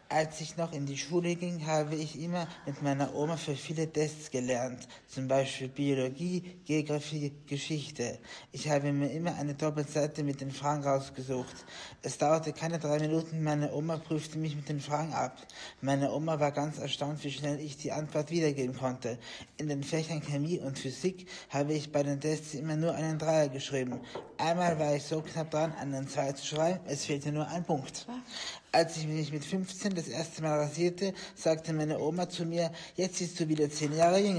Als ich noch in die Schule ging, habe ich immer mit meiner Oma für viele Tests gelernt, zum Beispiel Biologie, Geografie, Geschichte. Ich habe mir immer eine Doppelseite mit den Fragen rausgesucht. Es dauerte keine 3 Minuten, meine Oma prüfte mich mit den Fragen ab. Meine Oma war ganz erstaunt, wie schnell ich die Antwort wiedergeben konnte. In den Fächern Chemie und Physik habe ich bei den Tests immer nur einen Dreier geschrieben. Einmal war ich so knapp dran, einen 2 zu schreiben, es fehlte nur ein Punkt. Als ich mich mit 15 das erste Mal rasierte, sagte meine Oma zu mir, jetzt siehst du wieder 10 Jahre jünger